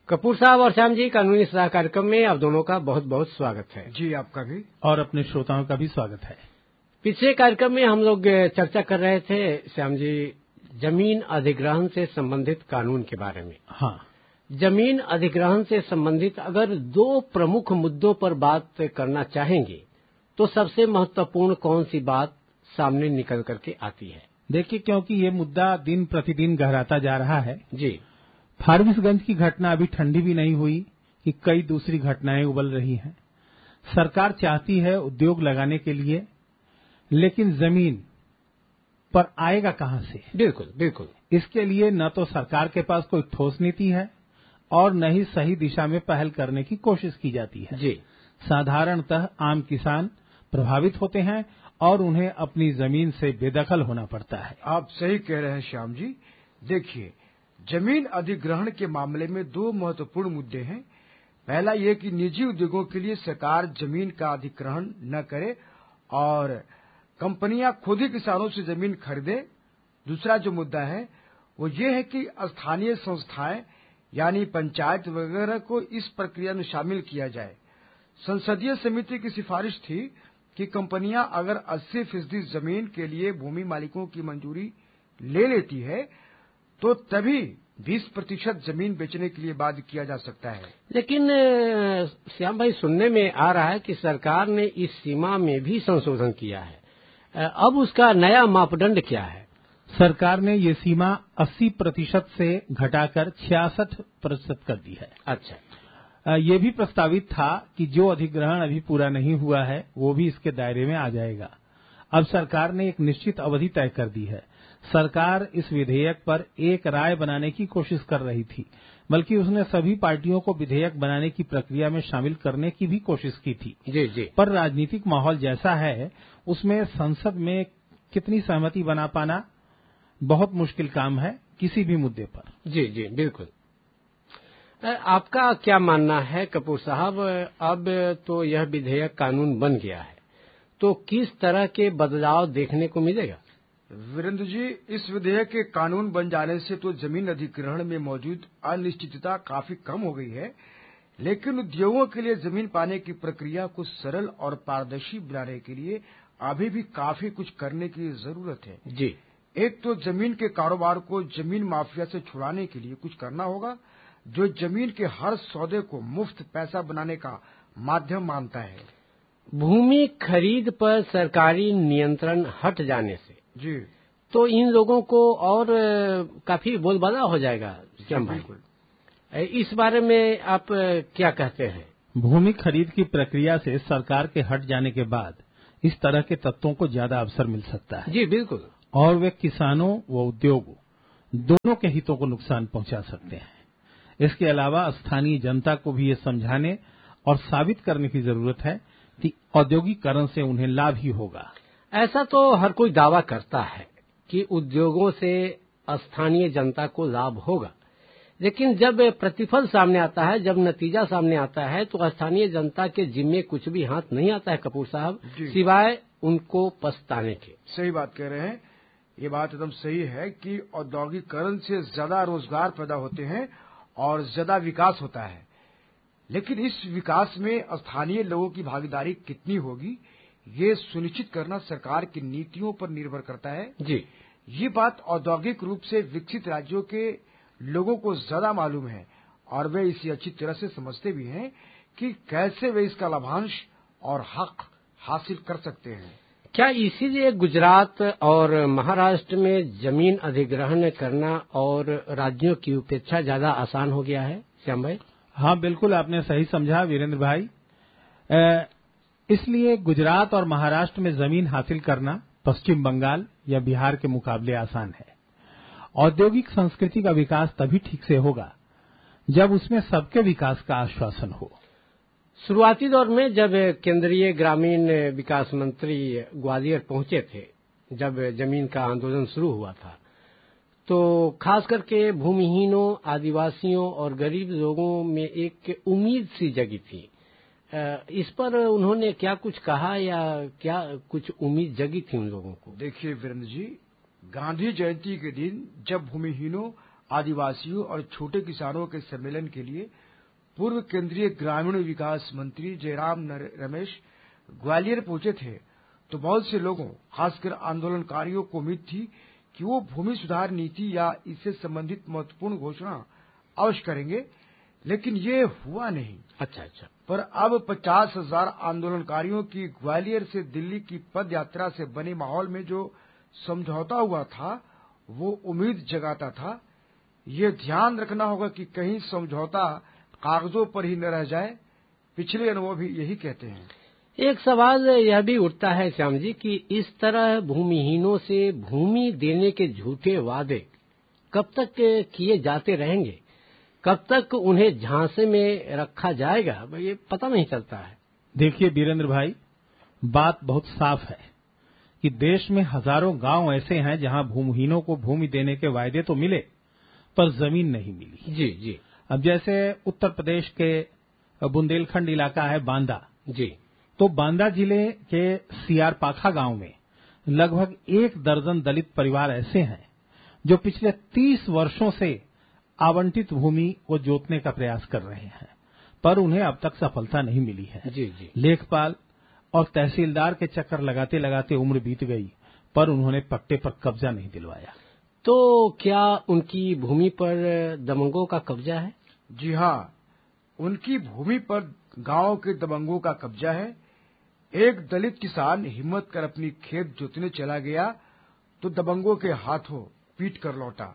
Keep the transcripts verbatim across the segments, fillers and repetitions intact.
कपूर साहब और श्याम जी, कानूनी सलाह कार्यक्रम में आप दोनों का बहुत बहुत स्वागत है। जी, आपका भी और अपने श्रोताओं का भी स्वागत है। पिछले कार्यक्रम में हम लोग चर्चा कर रहे थे श्याम जी, जमीन अधिग्रहण से संबंधित कानून के बारे में। हाँ, जमीन अधिग्रहण से संबंधित अगर दो प्रमुख मुद्दों पर बात करना चाहेंगे तो सबसे महत्वपूर्ण कौन सी बात सामने निकल करके आती है? देखिए, क्योंकि ये मुद्दा दिन प्रतिदिन गहराता जा रहा है जी। फारबिसगंज की घटना अभी ठंडी भी नहीं हुई कि कई दूसरी घटनाएं उबल रही हैं। सरकार चाहती है उद्योग लगाने के लिए, लेकिन जमीन पर आएगा कहां से? बिल्कुल बिल्कुल। इसके लिए न तो सरकार के पास कोई ठोस नीति है और न ही सही दिशा में पहल करने की कोशिश की जाती है। जी। साधारणतः आम किसान प्रभावित होते हैं और उन्हें अपनी जमीन से बेदखल होना पड़ता है। आप सही कह रहे हैं श्याम जी। देखिए, जमीन अधिग्रहण के मामले में दो महत्वपूर्ण मुद्दे हैं। पहला ये कि निजी उद्योगों के लिए सरकार जमीन का अधिग्रहण न करे और कंपनियां खुद ही किसानों से जमीन खरीदे। दूसरा जो मुद्दा है वो ये है कि स्थानीय संस्थाएं यानी पंचायत वगैरह को इस प्रक्रिया में शामिल किया जाए। संसदीय समिति की सिफारिश थी कि कंपनियां अगर अस्सी फीसदी जमीन के लिए भूमि मालिकों की मंजूरी ले लेती है तो तभी बीस प्रतिशत जमीन बेचने के लिए बाध्य किया जा सकता है। लेकिन श्याम भाई, सुनने में आ रहा है कि सरकार ने इस सीमा में भी संशोधन किया है। अब उसका नया मापदंड क्या है? सरकार ने ये सीमा अस्सी प्रतिशत से घटाकर छियासठ प्रतिशत कर दी है। अच्छा। ये भी प्रस्तावित था कि जो अधिग्रहण अभी पूरा नहीं हुआ है वो भी इसके दायरे में आ जाएगा। अब सरकार ने एक निश्चित अवधि तय कर दी है। सरकार इस विधेयक पर एक राय बनाने की कोशिश कर रही थी, बल्कि उसने सभी पार्टियों को विधेयक बनाने की प्रक्रिया में शामिल करने की भी कोशिश की थी। जी जी। पर राजनीतिक माहौल जैसा है उसमें संसद में कितनी सहमति बना पाना बहुत मुश्किल काम है किसी भी मुद्दे पर। जी जी, बिल्कुल। आपका क्या मानना है कपूर साहब? अब तो यह विधेयक कानून बन गया है, तो किस तरह के बदलाव देखने को मिलेगा? वीरेंद्र जी, इस विधेयक के कानून बन जाने से तो जमीन अधिग्रहण में मौजूद अनिश्चितता काफी कम हो गई है, लेकिन उद्योगों के लिए जमीन पाने की प्रक्रिया को सरल और पारदर्शी बनाने के लिए अभी भी काफी कुछ करने की जरूरत है। जी। एक तो जमीन के कारोबार को जमीन माफिया से छुड़ाने के लिए कुछ करना होगा, जो जमीन के हर सौदे को मुफ्त पैसा बनाने का माध्यम मानता है। भूमि खरीद पर सरकारी नियंत्रण हट जाने से जी तो इन लोगों को और काफी बोलबाला हो जाएगा। क्या बिल्कुल, इस बारे में आप क्या कहते हैं? भूमि खरीद की प्रक्रिया से सरकार के हट जाने के बाद इस तरह के तत्वों को ज्यादा अवसर मिल सकता है। जी बिल्कुल। और वे किसानों व उद्योगों दोनों के हितों को नुकसान पहुंचा सकते हैं। इसके अलावा स्थानीय जनता को भी ये समझाने और साबित करने की जरूरत है कि औद्योगिकरण से उन्हें लाभ ही होगा। ऐसा तो हर कोई दावा करता है कि उद्योगों से स्थानीय जनता को लाभ होगा, लेकिन जब प्रतिफल सामने आता है, जब नतीजा सामने आता है, तो स्थानीय जनता के जिम्मे कुछ भी हाथ नहीं आता है कपूर साहब, सिवाय उनको पछताने के। सही बात कह रहे हैं। ये बात एकदम सही है कि औद्योगिकरण से ज्यादा रोजगार पैदा होते हैं और ज्यादा विकास होता है, लेकिन इस विकास में स्थानीय लोगों की भागीदारी कितनी होगी ये सुनिश्चित करना सरकार की नीतियों पर निर्भर करता है। जी। ये बात औद्योगिक रूप से विकसित राज्यों के लोगों को ज्यादा मालूम है और वे इसे अच्छी तरह से समझते भी हैं कि कैसे वे इसका लाभांश और हक हासिल कर सकते हैं। क्या इसीलिए गुजरात और महाराष्ट्र में जमीन अधिग्रहण करना और राज्यों की अपेक्षा ज्यादा आसान हो गया है श्याम भाई? हाँ, बिल्कुल आपने सही समझा वीरेंद्र भाई। इसलिए गुजरात और महाराष्ट्र में जमीन हासिल करना पश्चिम बंगाल या बिहार के मुकाबले आसान है। औद्योगिक संस्कृति का विकास तभी ठीक से होगा जब उसमें सबके विकास का आश्वासन हो। शुरुआती दौर में जब केंद्रीय ग्रामीण विकास मंत्री ग्वालियर पहुंचे थे, जब जमीन का आंदोलन शुरू हुआ था, तो खास करके भूमिहीनों, आदिवासियों और गरीब लोगों में एक उम्मीद सी जगी थी। इस पर उन्होंने क्या कुछ कहा या क्या कुछ उम्मीद जगी थी उन लोगों को? देखिए वीरेंद्र जी, गांधी जयंती के दिन जब भूमिहीनों, आदिवासियों और छोटे किसानों के सम्मेलन के लिए पूर्व केंद्रीय ग्रामीण विकास मंत्री जयराम रमेश ग्वालियर पहुंचे थे, तो बहुत से लोगों, खासकर आंदोलनकारियों को उम्मीद थी कि वो भूमि सुधार नीति या इससे संबंधित महत्वपूर्ण घोषणा अवश्य करेंगे, लेकिन ये हुआ नहीं। अच्छा अच्छा। पर अब पचास हजार आंदोलनकारियों की ग्वालियर से दिल्ली की पद यात्रा से बने माहौल में जो समझौता हुआ था, वो उम्मीद जगाता था। ये ध्यान रखना होगा कि कहीं समझौता कागजों पर ही न रह जाए। पिछले अनुभव भी यही कहते हैं। एक सवाल यह भी उठता है श्याम जी कि इस तरह भूमिहीनों से भूमि देने के झूठे वादे कब तक किए जाते रहेंगे, कब तक उन्हें झांसे में रखा जाएगा, ये पता नहीं चलता है। देखिए वीरेंद्र भाई, बात बहुत साफ है कि देश में हजारों गांव ऐसे हैं जहां भूमिहीनों को भूमि देने के वायदे तो मिले पर जमीन नहीं मिली। जी जी। अब जैसे उत्तर प्रदेश के बुंदेलखंड इलाका है बांदा जी, तो बांदा जिले के सियारपाखा गांव में लगभग एक दर्जन दलित परिवार ऐसे हैं जो पिछले तीस वर्षों से आवंटित भूमि को जोतने का प्रयास कर रहे हैं, पर उन्हें अब तक सफलता नहीं मिली है। जी जी। लेखपाल और तहसीलदार के चक्कर लगाते लगाते उम्र बीत गई, पर उन्होंने पट्टे पर कब्जा नहीं दिलवाया। तो क्या उनकी भूमि पर दबंगों का कब्जा है? जी हाँ, उनकी भूमि पर गांव के दबंगों का कब्जा है। एक दलित किसान हिम्मत कर अपनी खेत जोतने चला गया तो दबंगों के हाथों पीट कर लौटा।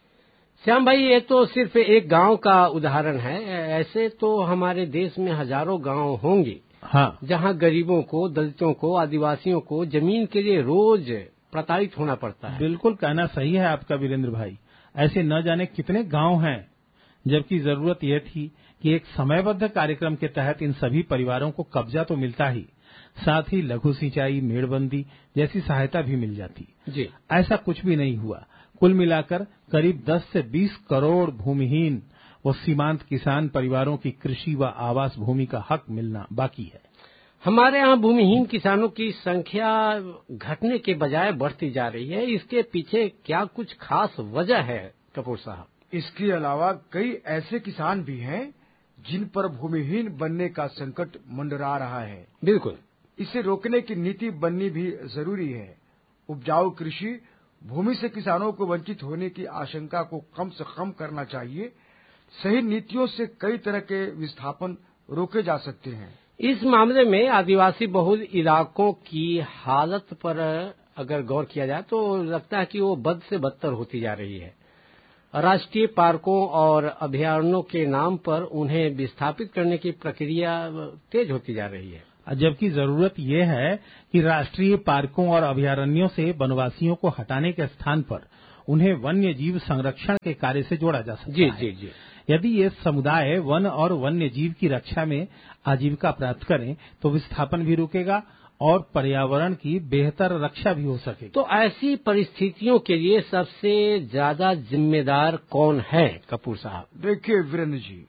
श्याम भाई, ये तो सिर्फ एक गांव का उदाहरण है। ऐसे तो हमारे देश में हजारों गांव होंगे, हाँ, जहां गरीबों को, दलितों को, आदिवासियों को जमीन के लिए रोज प्रताड़ित होना पड़ता है। बिल्कुल कहना सही है आपका वीरेंद्र भाई। ऐसे न जाने कितने गांव हैं, जबकि जरूरत यह थी कि एक समयबद्ध कार्यक्रम के तहत इन सभी परिवारों को कब्जा तो मिलता ही, साथ ही लघु सिंचाई, मेड़बंदी जैसी सहायता भी मिल जाती। जी, ऐसा कुछ भी नहीं हुआ। कुल मिलाकर करीब दस से बीस करोड़ भूमिहीन व सीमांत किसान परिवारों की कृषि व आवास भूमि का हक मिलना बाकी है। हमारे यहाँ भूमिहीन किसानों की संख्या घटने के बजाय बढ़ती जा रही है। इसके पीछे क्या कुछ खास वजह है कपूर साहब? इसके अलावा कई ऐसे किसान भी हैं जिन पर भूमिहीन बनने का संकट मंडरा रहा है। बिल्कुल, इसे रोकने की नीति बननी भी जरूरी है। उपजाऊ कृषि भूमि से किसानों को वंचित होने की आशंका को कम से कम करना चाहिए। सही नीतियों से कई तरह के विस्थापन रोके जा सकते हैं। इस मामले में आदिवासी बहुल इलाकों की हालत पर अगर गौर किया जाए तो लगता है कि वो बद से बदतर होती जा रही है। राष्ट्रीय पार्कों और अभयारण्यों के नाम पर उन्हें विस्थापित करने की प्रक्रिया तेज होती जा रही है, जबकि जरूरत यह है कि राष्ट्रीय पार्कों और अभयारण्यों से वनवासियों को हटाने के स्थान पर उन्हें वन्य जीव संरक्षण के कार्य से जोड़ा जा सकता जी, है। जी जी। यदि ये समुदाय वन और वन्य जीव की रक्षा में आजीविका प्राप्त करें तो विस्थापन भी रुकेगा और पर्यावरण की बेहतर रक्षा भी हो सकेगी। तो ऐसी परिस्थितियों के लिए सबसे ज्यादा जिम्मेदार कौन है कपूर साहब? देखिए वीरेंद्र जी,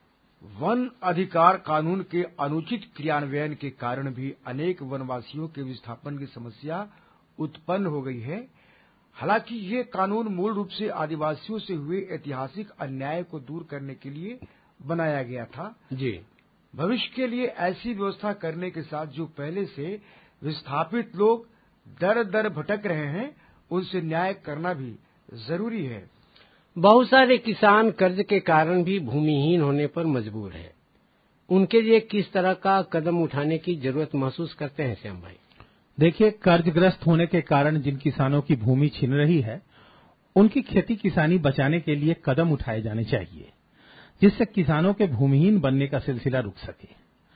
वन अधिकार कानून के अनुचित क्रियान्वयन के कारण भी अनेक वनवासियों के विस्थापन की समस्या उत्पन्न हो गई है। हालांकि ये कानून मूल रूप से आदिवासियों से हुए ऐतिहासिक अन्याय को दूर करने के लिए बनाया गया था। जी, भविष्य के लिए ऐसी व्यवस्था करने के साथ जो पहले से विस्थापित लोग दर दर भटक रहे हैं, उनसे न्याय करना भी जरूरी है। बहुत सारे किसान कर्ज के कारण भी भूमिहीन होने पर मजबूर है। उनके लिए किस तरह का कदम उठाने की जरूरत महसूस करते हैं श्याम भाई? देखिए, कर्जग्रस्त होने के कारण जिन किसानों की भूमि छिन रही है, उनकी खेती किसानी बचाने के लिए कदम उठाए जाने चाहिए, जिससे किसानों के भूमिहीन बनने का सिलसिला रुक सके।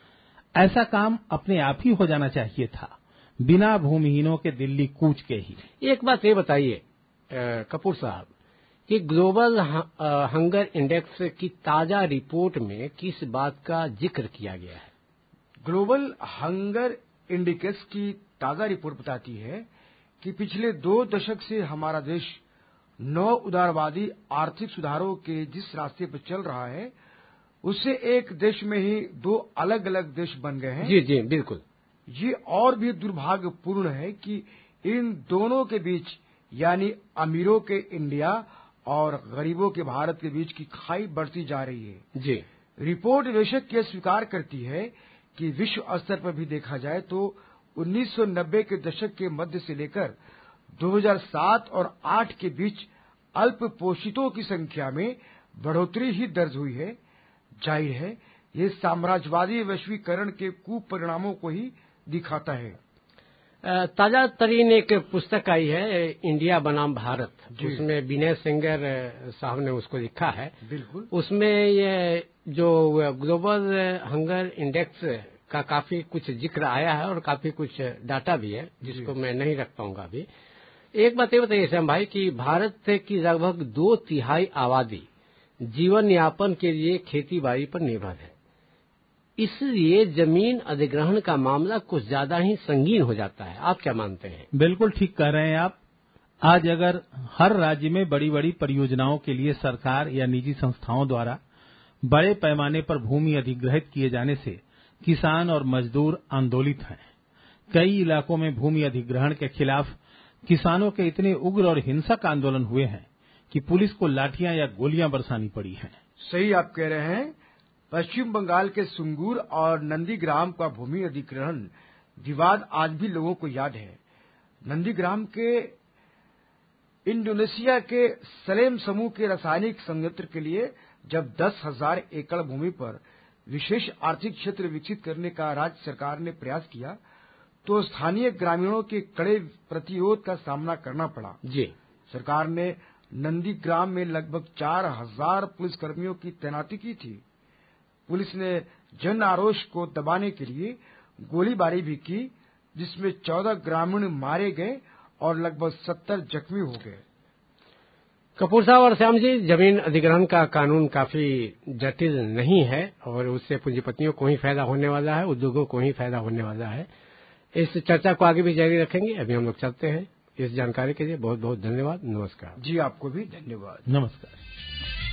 ऐसा काम अपने आप ही हो जाना चाहिए था, बिना भूमिहीनों के दिल्ली कूच के ही। एक बात ये बताइए कपूर साहब कि ग्लोबल हंगर इंडेक्स की ताजा रिपोर्ट में किस बात का जिक्र किया गया है? ग्लोबल हंगर इंडेक्स की ताजा रिपोर्ट बताती है कि पिछले दो दशक से हमारा देश नौ उदारवादी आर्थिक सुधारों के जिस रास्ते पर चल रहा है, उससे एक देश में ही दो अलग अलग देश बन गए हैं। जी जी बिल्कुल। ये और भी दुर्भाग्यपूर्ण है कि इन दोनों के बीच, यानी अमीरों के इंडिया और गरीबों के भारत के बीच की खाई बढ़ती जा रही है। जी। रिपोर्ट निवेशक यह स्वीकार करती है कि विश्व स्तर पर भी देखा जाए तो उन्नीस सौ नब्बे के दशक के मध्य से लेकर दो हज़ार सात और आठ के बीच अल्प पोषितों की संख्या में बढ़ोतरी ही दर्ज हुई है। जाहिर है ये साम्राज्यवादी वैश्वीकरण के कुपरिणामों को ही दिखाता है। ताजा तरीन एक पुस्तक आई है, इंडिया बनाम भारत, उसमें विनय सेंगर साहब ने उसको लिखा है। बिल्कुल। उसमें ये जो ग्लोबल हंगर इंडेक्स का काफी कुछ जिक्र आया है और काफी कुछ डाटा भी है, जिसको मैं नहीं रख पाऊंगा अभी। एक बात ये बताइए श्याम भाई कि भारत की लगभग दो तिहाई आबादी जीवन यापन के लिए खेती बाड़ी पर निर्भर है, इसलिए जमीन अधिग्रहण का मामला कुछ ज्यादा ही संगीन हो जाता है। आप क्या मानते हैं? बिल्कुल ठीक कह रहे हैं आप। आज अगर हर राज्य में बड़ी बड़ी परियोजनाओं के लिए सरकार या निजी संस्थाओं द्वारा बड़े पैमाने पर भूमि अधिग्रहित किए जाने से किसान और मजदूर आंदोलित हैं। कई इलाकों में भूमि अधिग्रहण के खिलाफ किसानों के इतने उग्र और हिंसक आंदोलन हुए हैं कि पुलिस को लाठियां या गोलियां बरसानी पड़ी हैं। सही आप कह रहे हैं। पश्चिम बंगाल के सुंगूर और नंदीग्राम का भूमि अधिग्रहण विवाद आज भी लोगों को याद है। नंदीग्राम के इंडोनेशिया के सलेम समूह के रासायनिक संयंत्र के लिए जब दस हजार एकड़ भूमि पर विशेष आर्थिक क्षेत्र विकसित करने का राज्य सरकार ने प्रयास किया तो स्थानीय ग्रामीणों के कड़े प्रतिरोध का सामना करना पड़ा। जी। सरकार ने नंदीग्राम में लगभग चार हजार पुलिसकर्मियों की तैनाती की थी। पुलिस ने जन आक्रोश को दबाने के लिए गोलीबारी भी की, जिसमें चौदह ग्रामीण मारे गए और लगभग सत्तर जख्मी हो गए। कपूर साहब और श्याम जी, जमीन अधिग्रहण का कानून काफी जटिल नहीं है और उससे पूंजीपतियों को ही फायदा होने वाला है, उद्योगों को ही फायदा होने वाला है। इस चर्चा को आगे भी जारी रखेंगे। अभी हम लोग चलते हैं। इस जानकारी के लिए बहुत बहुत धन्यवाद। नमस्कार। जी, आपको भी धन्यवाद। नमस्कार।